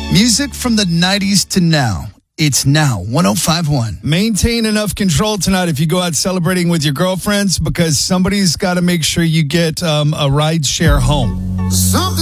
Music from the 90s to now. It's now 105.1. Maintain enough control tonight if you go out celebrating with your girlfriends, because somebody's got to make sure you get a ride share home.